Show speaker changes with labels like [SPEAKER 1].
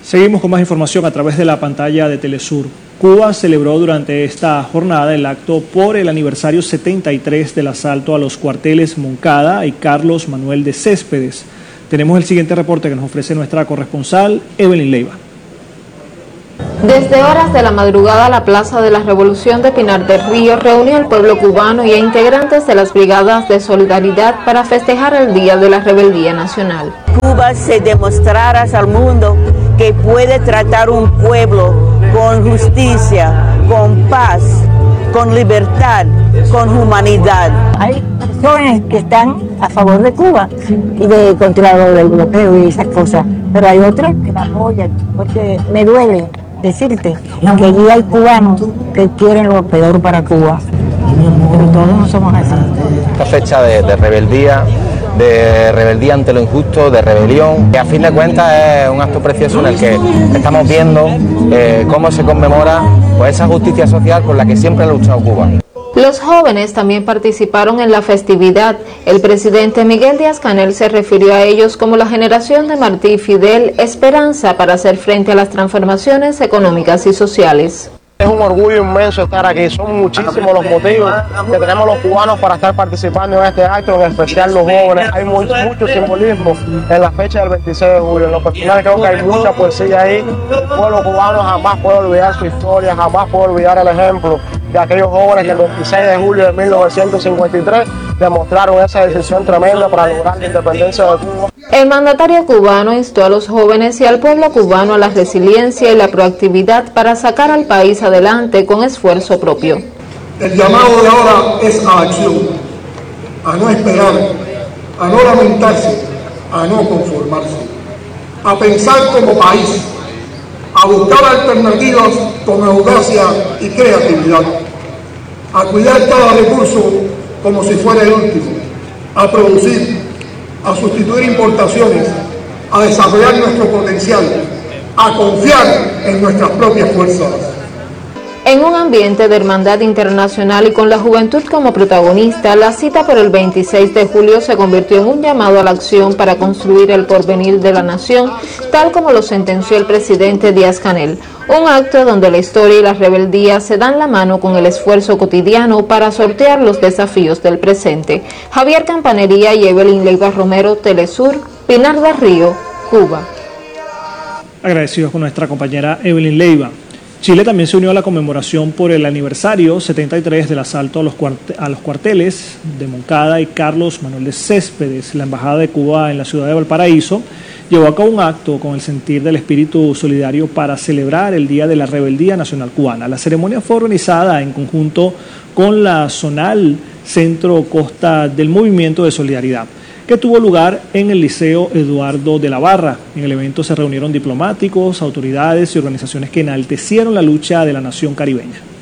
[SPEAKER 1] Seguimos con más información a través de la pantalla de Telesur. Cuba celebró durante esta jornada el acto por el aniversario 73 del asalto a los cuarteles Moncada y Carlos Manuel de Céspedes. Tenemos el siguiente reporte que nos ofrece nuestra corresponsal, Evelyn Leiva.
[SPEAKER 2] Desde horas de la madrugada, la Plaza de la Revolución de Pinar del Río reunió al pueblo cubano y a integrantes de las brigadas de solidaridad para festejar el Día de la Rebeldía Nacional.
[SPEAKER 3] Cuba se demostrara al mundo que puede tratar un pueblo con justicia, con paz, con libertad, con humanidad.
[SPEAKER 4] Hay personas que están a favor de Cuba y de contra del bloqueo y esas cosas, pero hay otros que la apoyan, porque me duele decirte que allí hay cubanos que quieren lo peor para Cuba, pero todos no somos así.
[SPEAKER 5] Esta fecha de rebeldía ante lo injusto, de rebelión, que a fin de cuentas es un acto precioso en el que estamos viendo cómo se conmemora pues, esa justicia social por la que siempre ha luchado Cuba.
[SPEAKER 2] Los jóvenes también participaron en la festividad. El presidente Miguel Díaz-Canel se refirió a ellos como la generación de Martí y Fidel, esperanza para hacer frente a las transformaciones económicas y sociales.
[SPEAKER 6] Es un orgullo inmenso estar aquí, son muchísimos los motivos que tenemos los cubanos para estar participando en este acto, en especial los jóvenes. Hay mucho simbolismo en la fecha del 26 de julio. En lo personal creo que hay mucha poesía ahí. El pueblo cubano jamás puede olvidar su historia, jamás puede olvidar el ejemplo de aquellos jóvenes que el 26 de julio de 1953 demostraron esa decisión tremenda para lograr la independencia de Cuba.
[SPEAKER 2] El mandatario cubano instó a los jóvenes y al pueblo cubano a la resiliencia y la proactividad para sacar al país adelante con esfuerzo propio.
[SPEAKER 7] El llamado de ahora es a acción, a no esperar, a no lamentarse, a no conformarse, a pensar como país, a buscar alternativas con audacia y creatividad, a cuidar cada recurso como si fuera el último, a producir, a sustituir importaciones, a desarrollar nuestro potencial, a confiar en nuestras propias fuerzas.
[SPEAKER 2] En un ambiente de hermandad internacional y con la juventud como protagonista, la cita por el 26 de julio se convirtió en un llamado a la acción para construir el porvenir de la nación, tal como lo sentenció el presidente Díaz-Canel. Un acto donde la historia y la rebeldía se dan la mano con el esfuerzo cotidiano para sortear los desafíos del presente. Javier Campanería y Evelyn Leiva Romero, Telesur, Pinar del Río, Cuba.
[SPEAKER 1] Agradecidos con nuestra compañera Evelyn Leiva. Chile también se unió a la conmemoración por el aniversario 73 del asalto a los cuarteles de Moncada y Carlos Manuel de Céspedes. La Embajada de Cuba en la ciudad de Valparaíso llevó a cabo un acto con el sentir del espíritu solidario para celebrar el Día de la Rebeldía Nacional Cubana. La ceremonia fue organizada en conjunto con la Zonal Centro Costa del Movimiento de Solidaridad, que tuvo lugar en el Liceo Eduardo de la Barra. En el evento se reunieron diplomáticos, autoridades y organizaciones que enaltecieron la lucha de la nación caribeña.